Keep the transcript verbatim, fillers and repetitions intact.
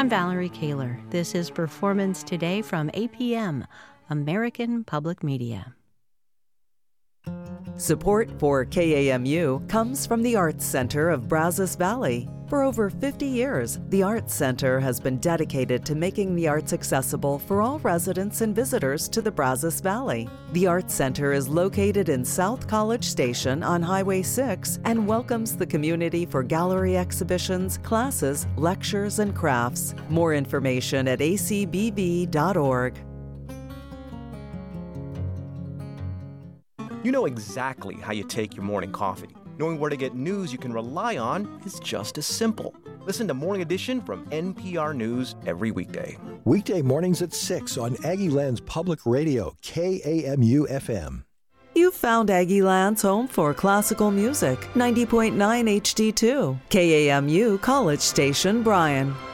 I'm Valerie Kaler. This is Performance Today from A P M, American Public Media. Support for K A M U comes from the Arts Center of Brazos Valley. For over fifty years, the Arts Center has been dedicated to making the arts accessible for all residents and visitors to the Brazos Valley. The Arts Center is located in South College Station on Highway six and welcomes the community for gallery exhibitions, classes, lectures, and crafts. More information at a c b v dot org. You know exactly how you take your morning coffee. Knowing where to get news you can rely on is just as simple. Listen to Morning Edition from N P R News every weekday. Weekday mornings at six on Aggieland's Public Radio, K A M U F M. You've found Aggieland's home for classical music, ninety point nine H D two, K A M U College Station, Bryan.